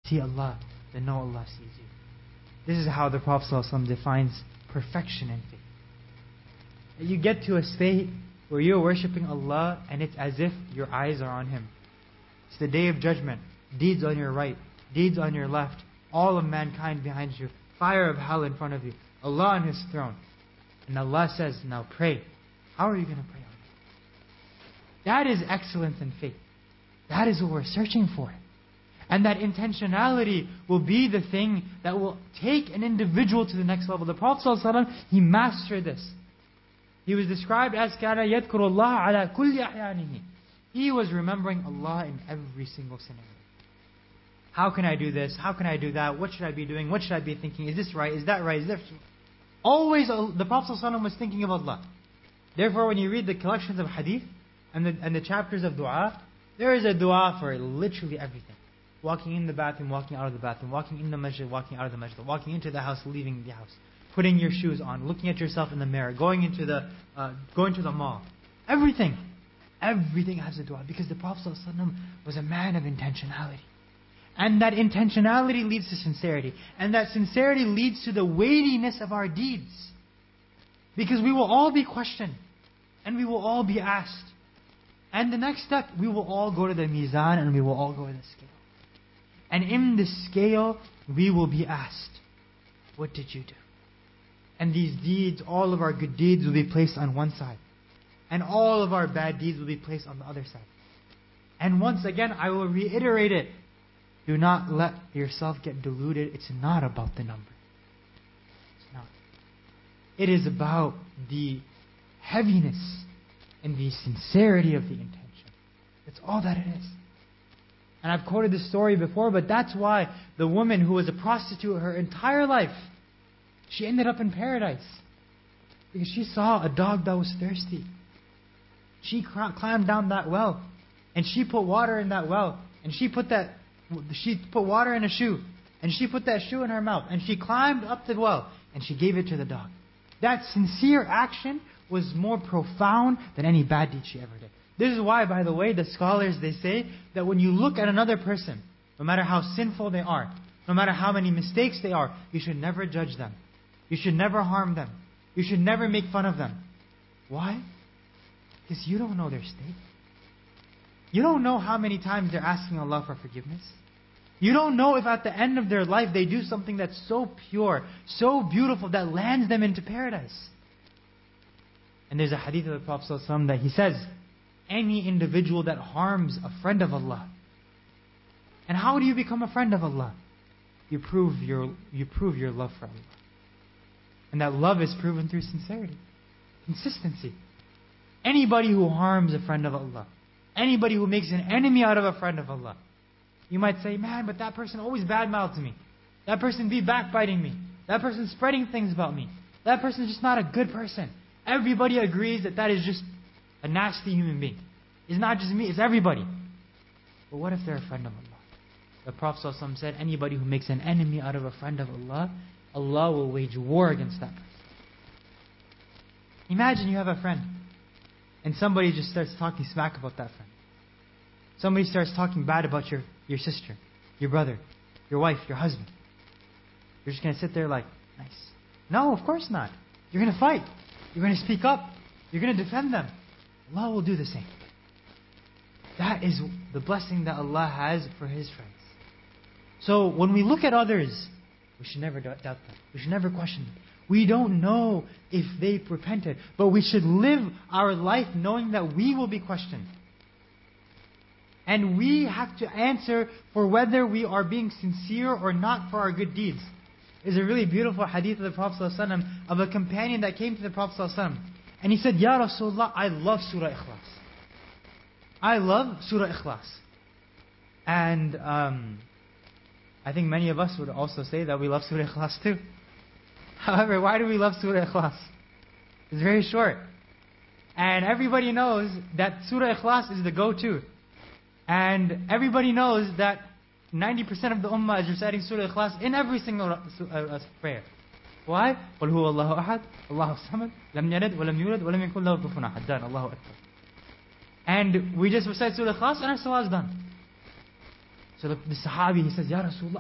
see Allah, then know Allah sees you. This is how the Prophet ﷺ defines perfection in faith. You get to a state where you're worshipping Allah and it's as if your eyes are on Him. It's the day of judgment. Deeds on your right, deeds on your left, all of mankind behind you, fire of hell in front of you, Allah on His throne. And Allah says, now pray. How are you going to pray on it? That is excellence in faith. That is what we're searching for. And that intentionality will be the thing that will take an individual to the next level. The Prophet ﷺ, he mastered this. He was described as كَانَ يَذْكُرُ اللَّهَ عَلَى كُلِّ أَحْيَانِهِ. He was remembering Allah in every single scenario. How can I do this? How can I do that? What should I be doing? What should I be thinking? Is this right? Is that right? Is that... Always the Prophet ﷺ was thinking of Allah. Therefore, when you read the collections of hadith and the chapters of dua, there is a dua for literally everything. Walking in the bathroom, walking out of the bathroom, walking in the masjid, walking out of the masjid, walking into the house, leaving the house, putting your shoes on, looking at yourself in the mirror, going to the mall. Everything has a dua, because the Prophet ﷺ was a man of intentionality. And that intentionality leads to sincerity. And that sincerity leads to the weightiness of our deeds. Because we will all be questioned. And we will all be asked. And the next step, we will all go to the mizan and we will all go to the scale. And in the scale, we will be asked, what did you do? And these deeds, all of our good deeds will be placed on one side. And all of our bad deeds will be placed on the other side. And once again, I will reiterate it. Do not let yourself get deluded. It's not about the number. It's not. It is about the heaviness and the sincerity of the intention. That's all that it is. And I've quoted this story before, but that's why the woman who was a prostitute her entire life, she ended up in paradise. Because she saw a dog that was thirsty. She climbed down that well. And she put water in that well. And she put water in a shoe. And she put that shoe in her mouth. And she climbed up the well. And she gave it to the dog. That sincere action was more profound than any bad deed she ever did. This is why, by the way, the scholars, they say that when you look at another person, no matter how sinful they are, no matter how many mistakes they are, you should never judge them. You should never harm them. You should never make fun of them. Why? Because you don't know their state. You don't know how many times they're asking Allah for forgiveness. You don't know if at the end of their life they do something that's so pure, so beautiful, that lands them into paradise. And there's a hadith of the Prophet ﷺ that he says, any individual that harms a friend of Allah. And how do you become a friend of Allah? You prove your love for Allah. And that love is proven through sincerity, consistency. Anybody who harms a friend of Allah, anybody who makes an enemy out of a friend of Allah, you might say, man, but that person always badmouthed me. That person be backbiting me. That person's spreading things about me. That person's just not a good person. Everybody agrees that that is just a nasty human being. It's not just me, it's everybody. But what if they're a friend of Allah? The Prophet ﷺ said, anybody who makes an enemy out of a friend of Allah, Allah will wage war against that person. Imagine you have a friend, and somebody just starts talking smack about that friend. Somebody starts talking bad about your sister, your brother, your wife, your husband. You're just going to sit there like, nice. No, of course not. You're going to fight. You're going to speak up. You're going to defend them. Allah will do the same. That is the blessing that Allah has for His friends. So when we look at others, we should never doubt them. We should never question them. We don't know if they repented, but we should live our life knowing that we will be questioned. And we have to answer for whether we are being sincere or not for our good deeds. There's a really beautiful hadith of the Prophet ﷺ of a companion that came to the Prophet ﷺ. And he said, Ya Rasulullah, I love Surah Ikhlas. I love Surah Ikhlas. And I think many of us would also say that we love Surah Ikhlas too. However, why do we love Surah Ikhlas? It's very short. And everybody knows that Surah Ikhlas is the go-to. And everybody knows that 90% of the ummah is reciting Surah Ikhlas in every single prayer. Why? قُلْ هُوَ اللَّهُ أَحَدٌ اللَّهُ الصَّمَدُ لَمْ يَلِدْ وَلَمْ يُولَدْ وَلَمْ يَكُنْ لَهُ كُفُوًا أَحَدٌ Done. Allahu Akbar. And we just recite Surah Ikhlas and our salah is done. So the Sahabi, he says, Ya Rasulullah,